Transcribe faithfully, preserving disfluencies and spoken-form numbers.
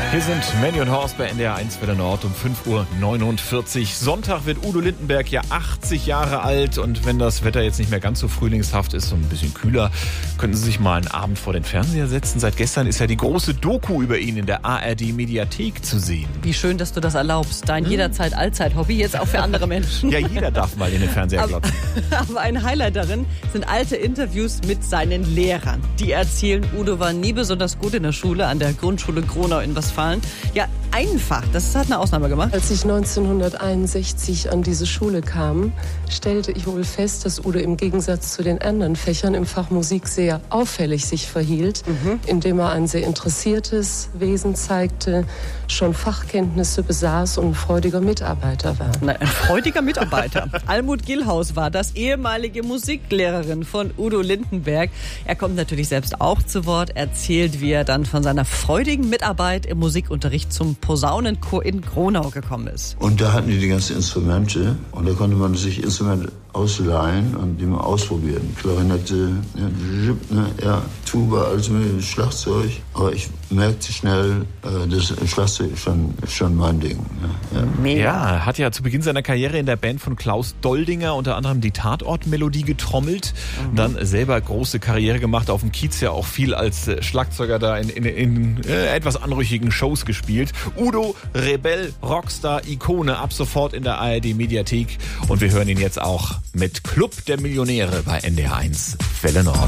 Hier sind Manny und Horst bei N D R eins Welle Nord um fünf Uhr neunundvierzig. Sonntag wird Udo Lindenberg ja achtzig Jahre alt und wenn das Wetter jetzt nicht mehr ganz so frühlingshaft ist und ein bisschen kühler, könnten Sie sich mal einen Abend vor den Fernseher setzen. Seit gestern ist ja die große Doku über ihn in der A R D-Mediathek zu sehen. Wie schön, dass du das erlaubst. Dein hm? Jederzeit-Allzeit-Hobby, jetzt auch für andere Menschen. Ja, jeder darf mal in den Fernseher glotzen. Aber, aber ein Highlight darin sind alte Interviews mit seinen Lehrern. Die erzählen, Udo war nie besonders gut in der Schule, an der Grundschule Gronau in Westfalen. Ja, einfach. Das hat eine Ausnahme gemacht. Als ich neunzehnhunderteinundsechzig an diese Schule kam, stellte ich wohl fest, dass Udo im Gegensatz zu den anderen Fächern im Fach Musik sehr auffällig sich verhielt, mhm. indem er ein sehr interessiertes Wesen zeigte, schon Fachkenntnisse besaß und ein freudiger Mitarbeiter war. Nein, ein freudiger Mitarbeiter. Almut Gillhaus war das, ehemalige Musiklehrerin von Udo Lindenberg. Er kommt natürlich selbst auch zu Wort, erzählt, wie er dann von seiner freudigen Mitarbeit im Musikunterricht zum Posaunenchor in Gronau gekommen ist. Und da hatten die die ganzen Instrumente und da konnte man sich Instrumente ausleihen und die mal ausprobieren. Klarinette, ja, ja, Tuba, also Schlagzeug. Aber ich merkte schnell, das Schlagzeug ist schon, ist schon mein Ding. Ja, ja. ja, er hat ja zu Beginn seiner Karriere in der Band von Klaus Doldinger unter anderem die Tatortmelodie getrommelt. Mhm. Dann selber große Karriere gemacht, auf dem Kiez ja auch viel als Schlagzeuger da in, in, in äh, etwas anrüchigen Shows gespielt. Udo, Rebell, Rockstar, Ikone, ab sofort in der A R D-Mediathek. Und wir hören ihn jetzt auch mit Club der Millionäre bei N D R eins Welle Nord.